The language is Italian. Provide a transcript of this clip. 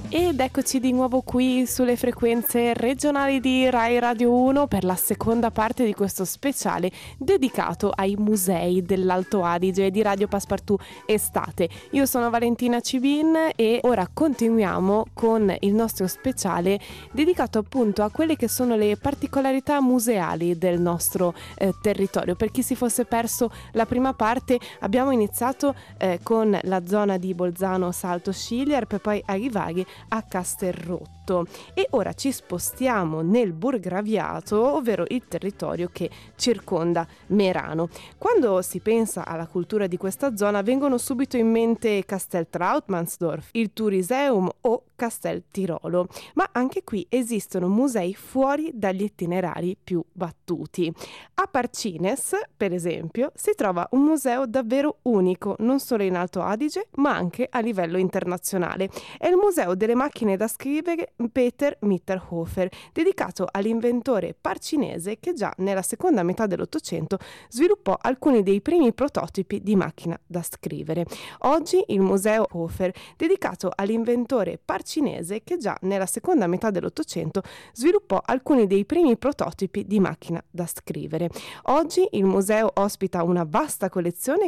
Ed eccoci di nuovo qui sulle frequenze regionali di Rai Radio 1 per la seconda parte di questo speciale dedicato ai musei dell'Alto Adige di Radio Passepartout Estate. Io sono Valentina Cibin e ora continuiamo con il nostro speciale dedicato appunto a quelle che sono le particolarità museali del nostro territorio. Per chi si fosse perso la prima parte, abbiamo iniziato con la zona di Bolzano Salto Sciliar per poi arrivare a Castelrotto e ora ci spostiamo nel Burgraviato, ovvero il territorio che circonda Merano. Quando si pensa alla cultura di questa zona vengono subito in mente Castel Trautmannsdorf, il Turiseum o Castel Tirolo, ma anche qui esistono musei fuori dagli itinerari più battuti. A Parcines, per esempio, si trova un museo davvero unico, non solo in Alto Adige, ma anche a livello internazionale. È il Museo delle macchine da scrivere Peter Mitterhofer, dedicato all'inventore parcinese che già nella seconda metà dell'Ottocento sviluppò alcuni dei primi prototipi di macchina da scrivere. Oggi il Museo Hofer, dedicato all'inventore parcinese che già nella seconda metà dell'Ottocento sviluppò alcuni dei primi prototipi di macchina da scrivere. Oggi il museo ospita una vasta collezione